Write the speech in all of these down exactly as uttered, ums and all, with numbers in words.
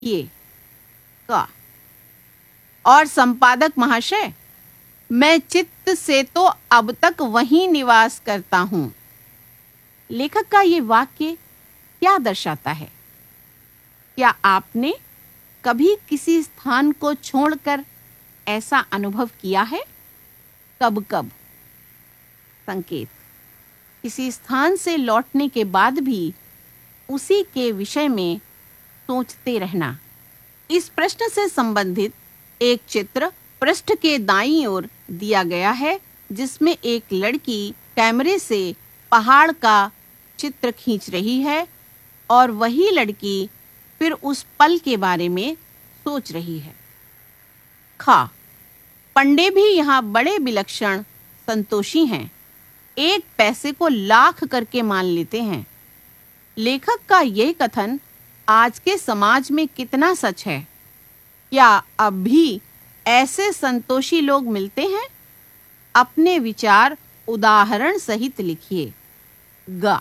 ये का और संपादक महाशय, मैं चित्त से तो अब तक वहीं निवास करता हूँ। लेखक का ये वाक्य क्या दर्शाता है? क्या आपने कभी किसी स्थान को छोड़कर ऐसा अनुभव किया है? कब कब? संकेत: किसी स्थान से लौटने के बाद भी उसी के विषय में सोचते रहना। इस प्रश्न से संबंधित एक चित्र पृष्ठ के दाईं ओर दिया गया है, जिसमें एक लड़की कैमरे से पहाड़ का चित्र खींच रही है और वही लड़की फिर उस पल के बारे में सोच रही है। खा पंडे भी यहाँ बड़े विलक्षण संतोषी हैं, एक पैसे को लाख करके मान लेते हैं। लेखक का यह कथन आज के समाज में कितना सच है? क्या अब भी ऐसे संतोषी लोग मिलते हैं? अपने विचार उदाहरण सहित लिखिए। ग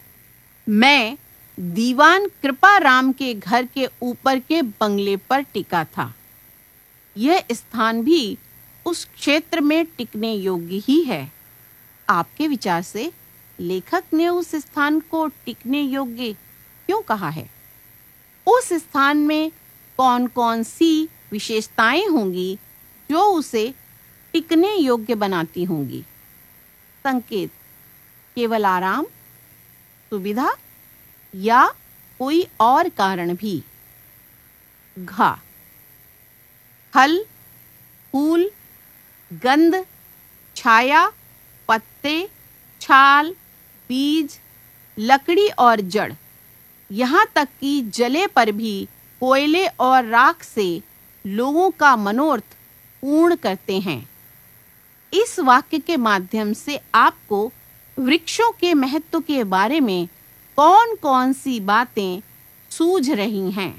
मैं दीवान कृपाराम के घर के ऊपर के बंगले पर टिका था। यह स्थान भी उस क्षेत्र में टिकने योग्य ही है। आपके विचार से लेखक ने उस स्थान को टिकने योग्य क्यों कहा है? उस स्थान में कौन-कौन सी विशेषताएं होंगी जो उसे टिकने योग्य बनाती होंगी? संकेत: केवल आराम, सुविधा या कोई और कारण भी? घा फल, फूल, गंध, छाया, पत्ते, छाल, बीज, लकड़ी और जड़, यहाँ तक कि जले पर भी कोयले और राख से लोगों का मनोर्थ पूर्ण करते हैं। इस वाक्य के माध्यम से आपको वृक्षों के महत्व के बारे में कौन-कौन सी बातें सूझ रही हैं?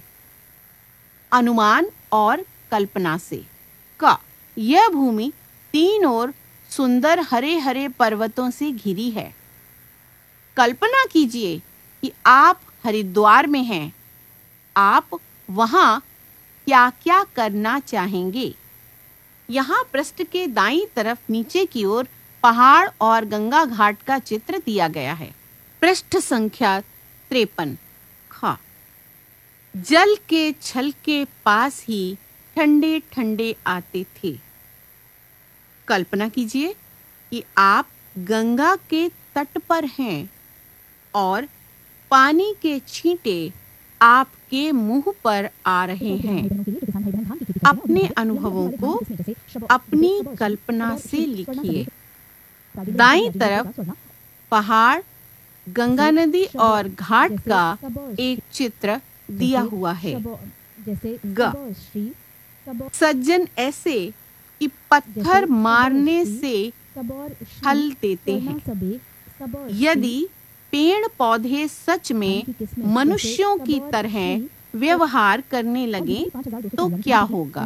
अनुमान और कल्पना से। का यह भूमि तीन ओर सुंदर हरे-हरे पर्वतों से घिरी है। कल्पना कीजिए कि आप हरिद्वार में हैं। आप वहां क्या-क्या करना चाहेंगे? यहाँ पृष्ठ के दाईं तरफ नीचे की ओर पहाड़ और गंगा घाट का चित्र दिया गया है। पृष्ठ संख्या तिरपन। खा जल के छल के पास ही ठंडे ठंडे आते थे। कल्पना कीजिए कि आप गंगा के तट पर हैं और पानी के छींटे आपके मुंह पर आ रहे हैं। अपने अनुभवों को अपनी कल्पना से लिखिए। दाईं तरफ पहाड़, गंगा नदी और घाट का एक चित्र दिया हुआ है। ग सज्जन ऐसे कि पत्थर मारने से फल देते हैं। यदि पेड़ पौधे सच में मनुष्यों की तरह व्यवहार करने लगे तो क्या होगा?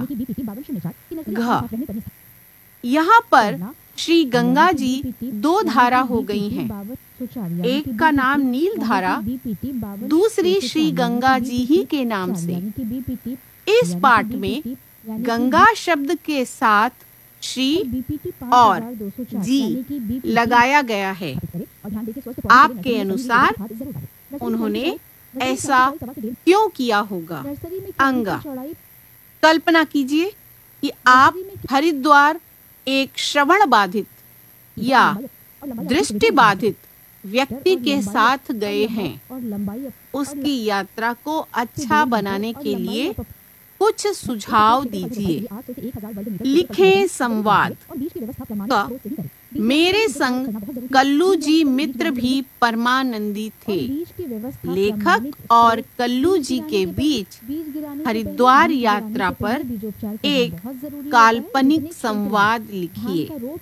घ यहाँ पर श्री गंगा जी दो धारा हो गई हैं। एक का नाम नील धारा, दूसरी श्री गंगा जी ही के नाम से। इस पाठ में गंगा शब्द के साथ श्री और जी लगाया गया है। आपके अनुसार उन्होंने ऐसा क्यों किया होगा? अंगा कल्पना कीजिए कि आप हरिद्वार एक श्रवण बाधित या दृष्टि बाधित व्यक्ति के साथ गए हैं। उसकी यात्रा को अच्छा बनाने के लिए कुछ सुझाव दीजिए। लिखें संवाद। का मेरे संग कल्लू जी मित्र भी परमानंदी थे। लेखक और कल्लू जी के बीच हरिद्वार यात्रा पर एक काल्पनिक संवाद लिखिए।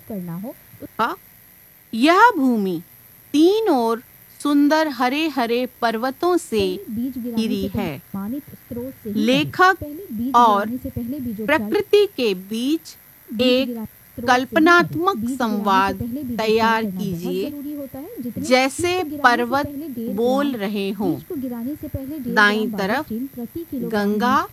यह भूमि तीन ओर सुंदर हरे हरे पर्वतों से घिरी है। लेखक और प्रकृति के बीच एक कल्पनात्मक संवाद तैयार कीजिए होता है जितने जैसे बीज को गिराने से पर्वत पहले डेढ़ बोल ग्राम, रहे हों। बीज को गिराने से पहले डेढ़ दाईं ग्राम तरफ बायोस्टीन प्रति किलोग्राम गंगा